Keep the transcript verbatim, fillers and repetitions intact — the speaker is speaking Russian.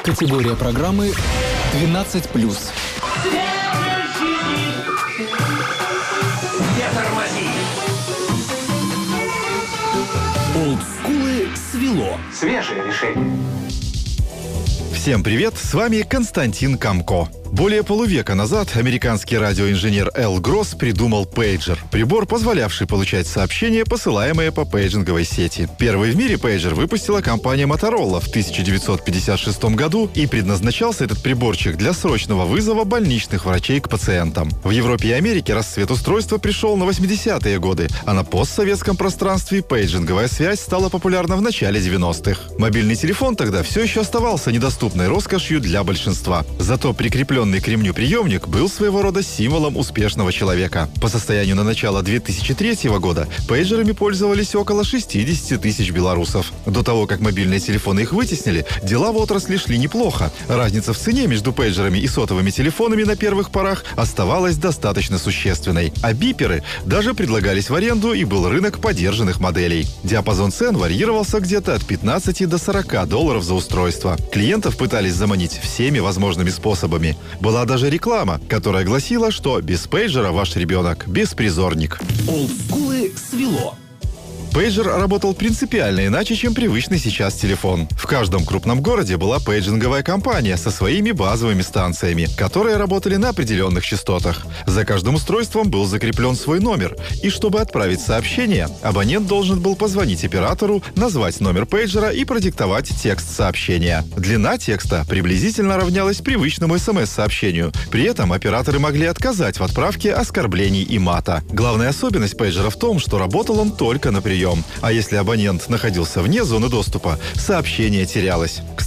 Категория программы двенадцать плюс. Не тормози! Олдскулы свело. Свежее решение. Всем привет, с вами Константин Камко. Более полувека назад американский радиоинженер Эл Гросс придумал пейджер – прибор, позволявший получать сообщения, посылаемые по пейджинговой сети. Первый в мире пейджер выпустила компания Motorola в тысяча девятьсот пятьдесят шестом году, и предназначался этот приборчик для срочного вызова больничных врачей к пациентам. В Европе и Америке расцвет устройства пришел на восьмидесятые годы, а на постсоветском пространстве пейджинговая связь стала популярна в начале девяностых. Мобильный телефон тогда все еще оставался недоступной роскошью для большинства. Зато прикрепленный к ремню приемник был своего рода символом успешного человека. По состоянию на начало две тысячи третьего года пейджерами пользовались около шестьдесят тысяч белорусов. До того, как мобильные телефоны их вытеснили, дела в отрасли шли неплохо. Разница в цене между пейджерами и сотовыми телефонами на первых порах оставалась достаточно существенной. А биперы даже предлагались в аренду, и был рынок подержанных моделей. Диапазон цен варьировался где-то от пятнадцати до сорока долларов за устройство. Клиентов пытались заманить всеми возможными способами. Была даже реклама, которая гласила, что без пейджера ваш ребенок беспризорник. Олдскулы свело. Пейджер работал принципиально иначе, чем привычный сейчас телефон. В каждом крупном городе была пейджинговая компания со своими базовыми станциями, которые работали на определенных частотах. За каждым устройством был закреплен свой номер, и чтобы отправить сообщение, абонент должен был позвонить оператору, назвать номер пейджера и продиктовать текст сообщения. Длина текста приблизительно равнялась привычному смс-сообщению. При этом операторы могли отказать в отправке оскорблений и мата. Главная особенность пейджера в том, что работал он только на прием. А если абонент находился вне зоны доступа, сообщение терялось.